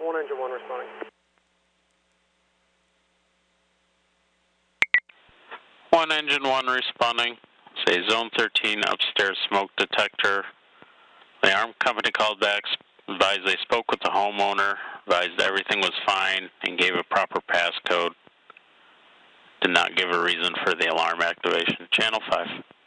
1 engine 1 responding. 1 engine 1 responding. Say zone 13 upstairs smoke detector. The alarm company called back, advised they spoke with the homeowner, advised everything was fine, and gave a proper passcode. Did not give a reason for the alarm activation. Channel 5.